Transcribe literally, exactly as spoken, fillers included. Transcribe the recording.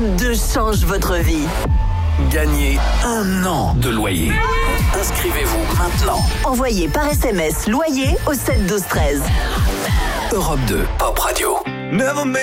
Europe deux change votre vie. Gagnez un an de loyer. Inscrivez-vous maintenant. Envoyez par S M S loyer au sept douze treize. Europe deux, Pop Radio. Never